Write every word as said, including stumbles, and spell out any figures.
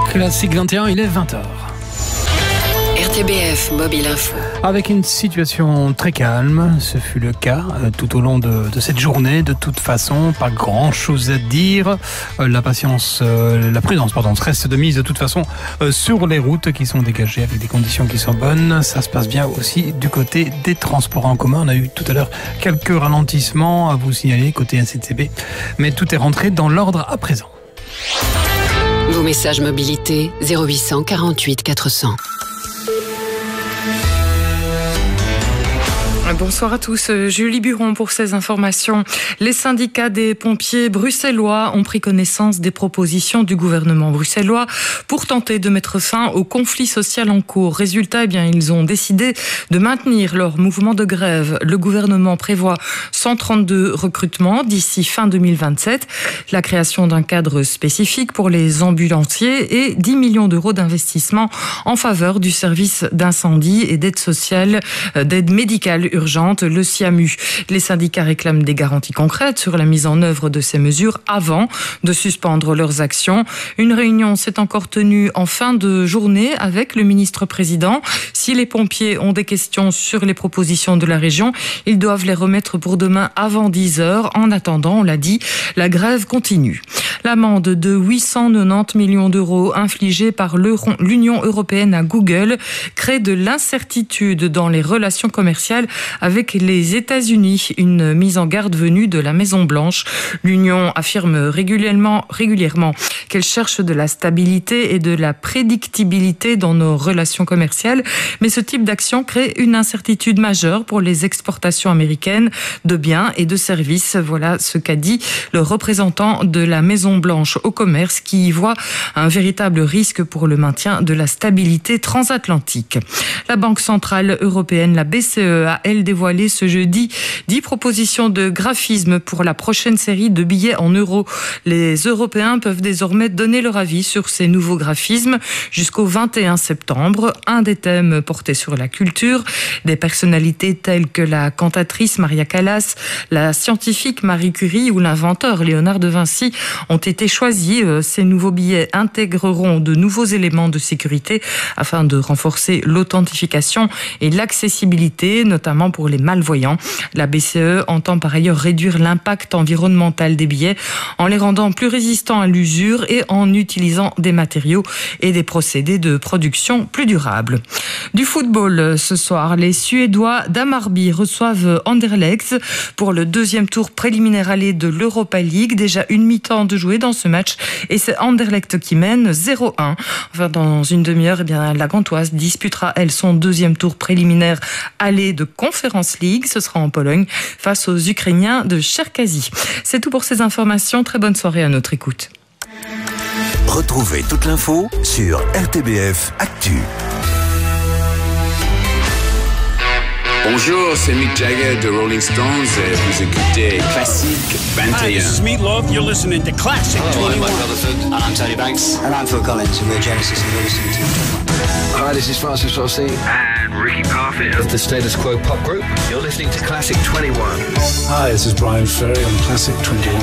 Classique vingt et un, il est vingt heures. R T B F Mobile Info. Avec une situation très calme, ce fut le cas euh, tout au long de, de cette journée. De toute façon, pas grand chose à dire. Euh, la patience, euh, la prudence, pardon, reste de mise de toute façon euh, sur les routes qui sont dégagées avec des conditions qui sont bonnes. Ça se passe bien aussi du côté des transports en commun. On a eu tout à l'heure quelques ralentissements à vous signaler côté S N C B, mais tout est rentré dans l'ordre à présent. Vos messages mobilité zéro huit cent quarante-huit quatre cents. Bonsoir à tous, Julie Buron pour ces informations. Les syndicats des pompiers bruxellois ont pris connaissance des propositions du gouvernement bruxellois pour tenter de mettre fin au conflit social en cours. Résultat, eh bien, ils ont décidé de maintenir leur mouvement de grève. Le gouvernement prévoit cent trente-deux recrutements d'ici fin deux mille vingt-sept, la création d'un cadre spécifique pour les ambulanciers et dix millions d'euros d'investissement en faveur du service d'incendie et d'aide sociale, d'aide médicale urgente. urgente, le SIAMU. Les syndicats réclament des garanties concrètes sur la mise en œuvre de ces mesures avant de suspendre leurs actions. Une réunion s'est encore tenue en fin de journée avec le ministre-président. Si les pompiers ont des questions sur les propositions de la région, ils doivent les remettre pour demain avant dix heures. En attendant, on l'a dit, la grève continue. L'amende de huit cent quatre-vingt-dix millions d'euros infligée par l'Union européenne à Google crée de l'incertitude dans les relations commerciales avec les États-Unis, une mise en garde venue de la Maison-Blanche. L'Union affirme régulièrement, régulièrement qu'elle cherche de la stabilité et de la prédictibilité dans nos relations commerciales, mais ce type d'action crée une incertitude majeure pour les exportations américaines de biens et de services. Voilà ce qu'a dit le représentant de la Maison-Blanche au commerce, qui y voit un véritable risque pour le maintien de la stabilité transatlantique. La Banque centrale européenne, la B C E, a elle dévoilé ce jeudi dix propositions de graphisme pour la prochaine série de billets en euros. Les Européens peuvent désormais donner leur avis sur ces nouveaux graphismes jusqu'au vingt et un septembre. Un des thèmes portait sur la culture. Des personnalités telles que la cantatrice Maria Callas, la scientifique Marie Curie ou l'inventeur Léonard de Vinci ont été choisis. Ces nouveaux billets intégreront de nouveaux éléments de sécurité afin de renforcer l'authentification et l'accessibilité, notamment pour les malvoyants. La B C E entend par ailleurs réduire l'impact environnemental des billets en les rendant plus résistants à l'usure et en utilisant des matériaux et des procédés de production plus durables. Du football ce soir, les Suédois d'Hammarby reçoivent Anderlecht pour le deuxième tour préliminaire aller de l'Europa League. Déjà une mi-temps de jouer dans ce match et c'est Anderlecht qui mène zéro un. Enfin, dans une demi-heure, eh bien, la Gantoise disputera elle son deuxième tour préliminaire aller de Conference League. Ce sera en Pologne face aux Ukrainiens de Cherkazy. C'est tout pour ces informations. Très bonne soirée à notre écoute. Retrouvez toute l'info sur R T B F Actu. Bonjour, c'est Mick Jagger de Rolling Stones et vous écoutez Classique vingt et un. Hi, this is Meatloaf. You're listening to Classic Hello, I'm twenty-one. Mike Rutherford. And I'm Tony Banks. And I'm Phil Collins, and we're Genesis, and you're listening to... Hi, this is Francis Rossi. And Ricky Parfitt of the Status Quo pop group. You're listening to Classic twenty-one. Hi, this is Brian Ferry on Classic twenty-one.